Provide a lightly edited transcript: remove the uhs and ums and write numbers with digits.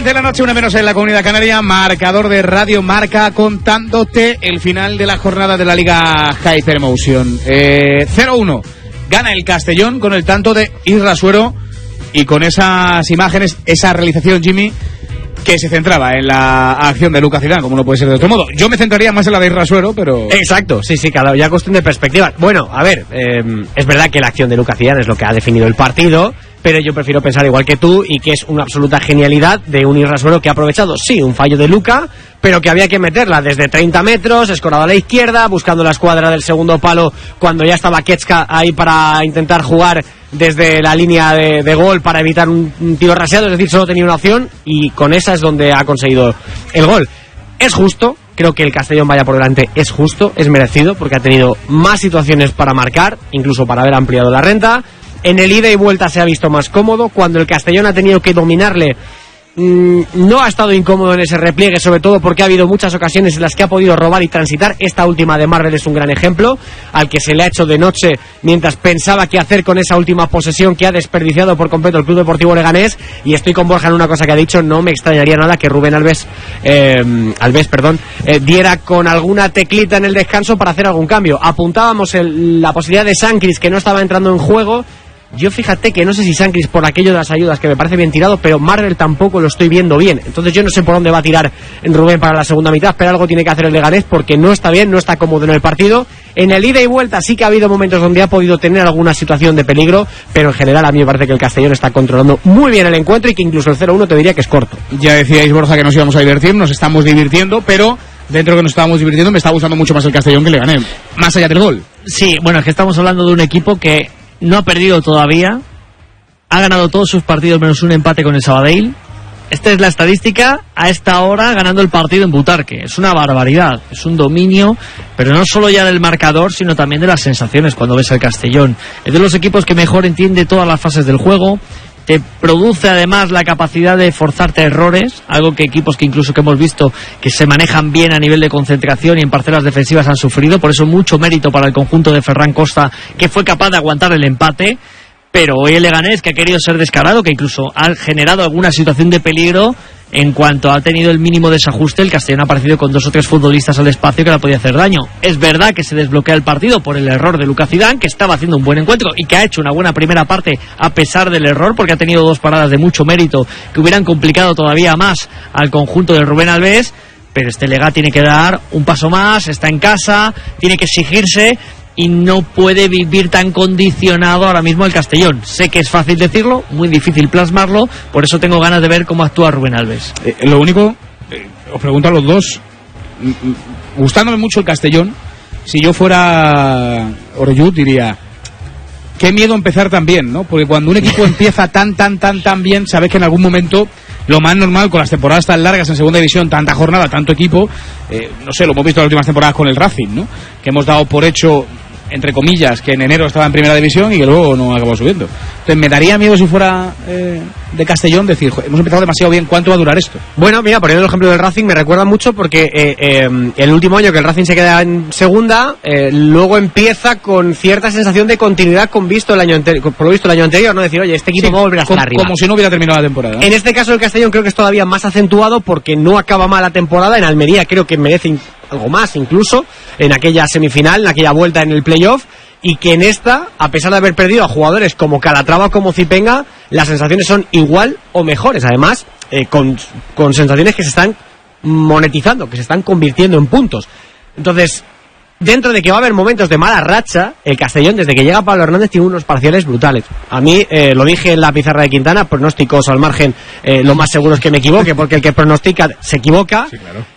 de la noche, 1:00 en la Comunidad Canaria. Marcador de Radio Marca contándote el final de la jornada de la Liga Hypermotion. 0-1. Gana el Castellón con el tanto de Isra Suero y con esas imágenes, esa realización, Jimmy, que se centraba en la acción de Lucas Zidane, como no puede ser de otro modo. Yo me centraría más en la de Isra Suero, pero... Exacto, sí, claro, ya cuestión de perspectiva. Bueno, a ver, es verdad que la acción de Lucas Zidane es lo que ha definido el partido, pero yo prefiero pensar igual que tú y que es una absoluta genialidad de un Isra Suero que ha aprovechado, sí, un fallo de Luka, pero que había que meterla desde 30 metros, escorado a la izquierda, buscando la escuadra del segundo palo cuando ya estaba Ketska ahí para intentar jugar desde la línea de gol para evitar un tiro raseado, es decir, solo tenía una opción y con esa es donde ha conseguido el gol. Es justo, creo que el Castellón vaya por delante, es justo, es merecido, porque ha tenido más situaciones para marcar, incluso para haber ampliado la renta. En el ida y vuelta se ha visto más cómodo. Cuando el Castellón ha tenido que dominarle, no ha estado incómodo en ese repliegue, sobre todo porque ha habido muchas ocasiones en las que ha podido robar y transitar. Esta última de Marvel es un gran ejemplo, al que se le ha hecho de noche mientras pensaba qué hacer con esa última posesión que ha desperdiciado por completo el Club Deportivo Leganés. Y estoy con Borja en una cosa que ha dicho, no me extrañaría nada que Rubén Alves diera con alguna teclita en el descanso para hacer algún cambio. Apuntábamos la posibilidad de Sankris, que no estaba entrando en juego. Yo fíjate que no sé si Sankris por aquello de las ayudas, que me parece bien tirado, pero Marvel tampoco lo estoy viendo bien. Entonces yo no sé por dónde va a tirar Rubén para la segunda mitad, pero algo tiene que hacer el Leganés porque no está bien, no está cómodo en el partido. En el ida y vuelta sí que ha habido momentos donde ha podido tener alguna situación de peligro, pero en general a mí me parece que el Castellón está controlando muy bien el encuentro y que incluso el 0-1 te diría que es corto. Ya decíais, Borja, que nos íbamos a divertir, nos estamos divirtiendo, pero dentro de que nos estábamos divirtiendo me está gustando mucho más el Castellón que el Leganés, más allá del gol. Sí, bueno, es que estamos hablando de un equipo que no ha perdido todavía, ha ganado todos sus partidos menos un empate con el Sabadell. Esta es la estadística a esta hora ganando el partido en Butarque. Es una barbaridad, es un dominio, pero no solo ya del marcador, sino también de las sensaciones cuando ves al Castellón. Es de los equipos que mejor entiende todas las fases del juego, te produce además la capacidad de forzarte errores, algo que equipos que incluso que hemos visto que se manejan bien a nivel de concentración y en parcelas defensivas han sufrido. Por eso mucho mérito para el conjunto de Ferran Costa, que fue capaz de aguantar el empate. Pero hoy el Leganés, que ha querido ser descarado, que incluso ha generado alguna situación de peligro, en cuanto ha tenido el mínimo desajuste, el Castellón ha aparecido con 2 o 3 futbolistas al espacio que le podía hacer daño. Es verdad que se desbloquea el partido por el error de Lucas Zidane, que estaba haciendo un buen encuentro y que ha hecho una buena primera parte a pesar del error, porque ha tenido 2 paradas de mucho mérito que hubieran complicado todavía más al conjunto de Rubén Alves. Pero este Lega tiene que dar un paso más, está en casa, tiene que exigirse y no puede vivir tan condicionado ahora mismo el Castellón. Sé que es fácil decirlo, muy difícil plasmarlo, por eso tengo ganas de ver cómo actúa Rubén Alves. Lo único, os pregunto a los dos, gustándome mucho el Castellón, si yo fuera Oreyud diría, qué miedo empezar tan bien, ¿no? Porque cuando un equipo empieza tan bien, sabes que en algún momento, lo más normal con las temporadas tan largas en segunda división, tanta jornada, tanto equipo, no sé, lo hemos visto en las últimas temporadas con el Racing, ¿no? Que hemos dado por hecho, entre comillas, que en enero estaba en primera división y que luego no acabó subiendo. Entonces me daría miedo si fuera de Castellón decir, hemos empezado demasiado bien, ¿cuánto va a durar esto? Bueno, mira, poniendo el ejemplo del Racing me recuerda mucho porque el último año que el Racing se queda en segunda, luego empieza con cierta sensación de continuidad por lo visto el año anterior, no decir, oye, este equipo va a volver a estar arriba. Como si no hubiera terminado la temporada. En este caso el Castellón creo que es todavía más acentuado porque no acaba mal la temporada. En Almería creo que merece algo más incluso, en aquella semifinal, en aquella vuelta en el playoff, y que en esta, a pesar de haber perdido a jugadores como Calatrava o como Zipenga, las sensaciones son igual o mejores, además con sensaciones que se están monetizando, que se están convirtiendo en puntos. Entonces, dentro de que va a haber momentos de mala racha, el Castellón, desde que llega Pablo Hernández, tiene unos parciales brutales. A mí, lo dije en la pizarra de Quintana, pronósticos al margen, lo más seguro es que me equivoque, porque el que pronostica se equivoca. Sí, claro.